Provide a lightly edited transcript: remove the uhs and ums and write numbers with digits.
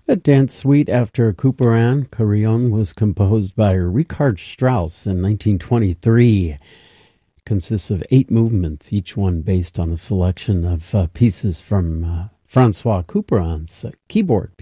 A dance suite after Couperin, Carillon was composed by Richard Strauss in 1923. Consists of 8 movements, each one based on a selection of pieces from Francois Couperin's keyboard